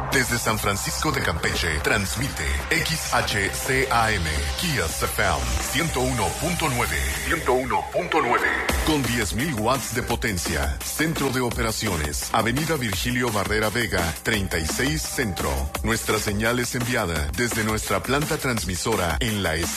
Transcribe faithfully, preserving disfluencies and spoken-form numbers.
Desde San Francisco de Campeche, transmite X H C A M, Kia C F M, ciento uno punto nueve. ciento uno punto nueve. Con diez mil watts de potencia. Centro de operaciones. Avenida Virgilio Barrera Vega, treinta y seis Centro. Nuestra señal es enviada desde nuestra planta transmisora en la